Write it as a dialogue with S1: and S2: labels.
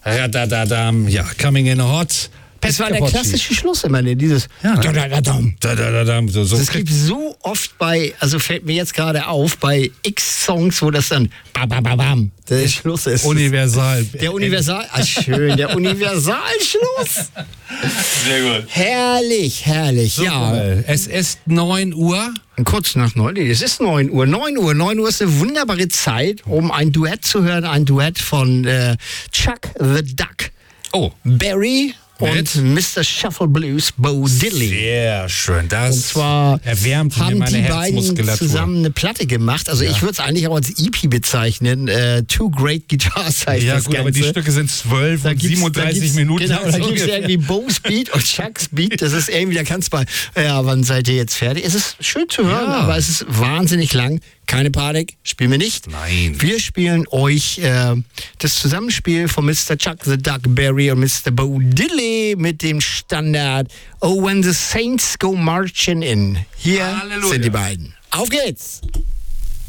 S1: Ja, Coming in Hot.
S2: Das war der klassische Schluss immer, dieses
S1: Ja. So
S2: das gibt so oft also fällt mir jetzt gerade auf, bei X-Songs, wo das dann bam, der Schluss ist.
S1: Universal.
S2: Der Universalschluss.
S1: Sehr gut.
S2: Herrlich, ja.
S1: Es ist 9 Uhr.
S2: Kurz nach 9, es ist 9 Uhr. 9 Uhr ist eine wunderbare Zeit, um ein Duett zu hören. Ein Duett von Chuck the Duck.
S1: Oh.
S2: Barry und Mr. Shuffle Blues, Bo Diddley.
S1: Sehr schön. Das
S2: Und zwar
S1: erwärmt
S2: haben
S1: meine
S2: die beiden
S1: Herzmuskulatur.
S2: zusammen eine Platte gemacht. Also ich würde es eigentlich auch als EP bezeichnen. Two Great Guitars heißt
S1: Ja
S2: das
S1: gut,
S2: Ganze.
S1: aber die Stücke sind 12
S2: Da
S1: und
S2: gibt's-
S1: 37
S2: da
S1: Minuten.
S2: Genau, da gibt es irgendwie Bo's Beat und Chuck's Beat. Das ist irgendwie, da kannst du mal, ja, wann seid ihr jetzt fertig? Es ist schön zu hören,
S1: Ja.
S2: aber es ist wahnsinnig lang. Keine Panik, spielen wir nicht.
S1: Nein.
S2: Wir spielen euch das Zusammenspiel von Mr. Chuck the Duck Berry und Mr. Bo Diddley mit dem Standard Oh, when the Saints go marching in. Hier
S1: Halleluja.
S2: sind die beiden. Auf geht's!